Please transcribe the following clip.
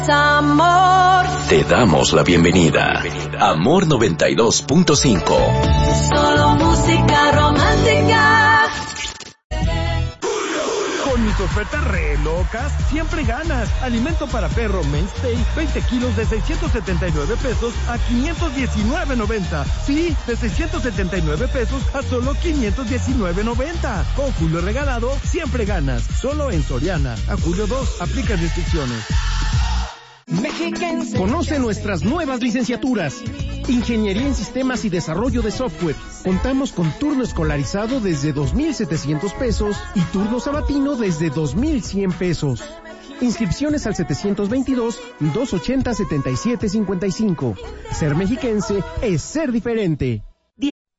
Amor. Te damos la bienvenida. Amor 92.5. Solo música romántica. Con mis ofertas re locas, siempre ganas. Alimento para perro Mainstay, 20 kilos de 679 pesos a 519.90. Sí, de 679 pesos a solo 519.90. Con Julio regalado, siempre ganas. Solo en Soriana. A julio 2, aplica restricciones. Conoce nuestras nuevas licenciaturas. Ingeniería en Sistemas y Desarrollo de Software. Contamos con turno escolarizado desde 2,700 pesos y turno sabatino desde 2,100 pesos. Inscripciones al 722-280-7755. Ser mexiquense es ser diferente.